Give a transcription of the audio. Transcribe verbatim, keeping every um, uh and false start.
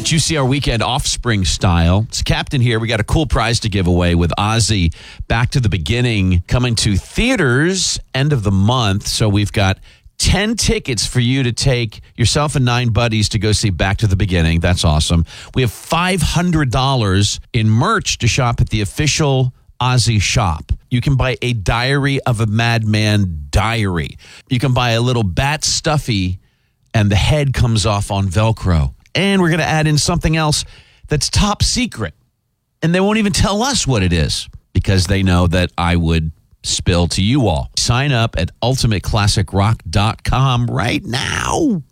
Did you see our weekend Offspring style? It's Captain here. We got a cool prize to give away with Ozzy Back to the Beginning coming to theaters end of the month. So we've got ten tickets for you to take yourself and nine buddies to go see Back to the Beginning. That's awesome. We have five hundred dollars in merch to shop at the official Ozzy shop. You can buy a Diary of a Madman diary. You can buy a little bat stuffy and the head comes off on Velcro. And we're going to add in something else that's top secret. And they won't even tell us what it is because they know that I would spill to you all. Sign up at ultimate classic rock dot com right now.